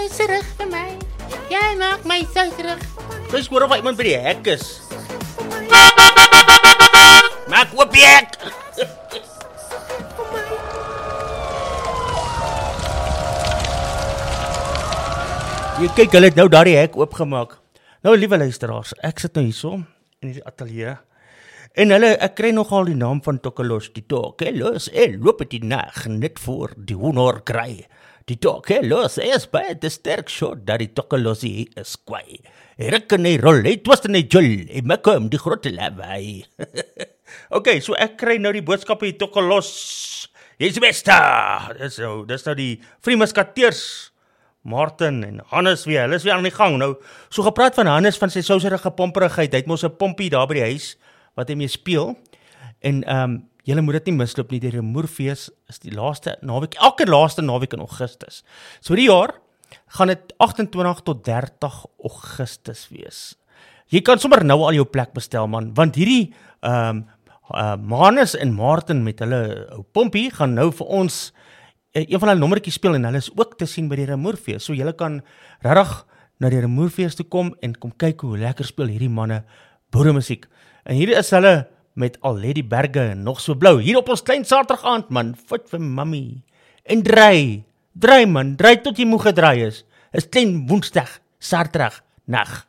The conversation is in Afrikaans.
suiserig vir my. Jy maak my suiserig. Dis hoor of iemand by die hek is. Maak oop die hek. Jy kyk, hulle het nou daardie hek oopgemaak. Nou, liewe luisteraars, ek sit nou hierso in die ateljee. En ek kry nogal die naam van Tokelos, die Tokelos, loop het die nag, net voor die honor kry. Die Tokelos, is baie te sterk shot, dat die Tokelos hier is kwai. Ruk en hy rol, hy twist en hy jul, hy maak hom die grote lawaai. Okay, so ek kry nou die boodskap hier, Tokelos, jy is beste. Dis nou die Vriemesketeers, Martin en Hannes weer, hulle is weer aan die gang. Nou, so gepraat van Hannes, van sy souserige pomperigheid, hy het mos 'n pompie daar by die huis, wat hy mee speel, en julle moet dit nie misloop nie, die Remoerfees is die laaste naweek, elke laaste naweek in Augustus. So die jaar gaan dit 28 tot 30 Augustus wees. Jy kan sommer nou al jou plek bestel man, want hierdie Manus en Martin met hulle pompie gaan nou vir ons een van hulle nommertjies speel en hulle is ook te sien by die Remoerfees. So julle kan regtig na die Remoerfees toe kom en kom kyk hoe lekker speel hierdie manne boeremusiek. En hier is hulle met al lê die berge en nog so blou. Hier op ons klein Saterdagaand man, fit vir mammy. En draai man, draai tot jy moeg gedraai is. Is klein Woensdag, Saterdag, nag.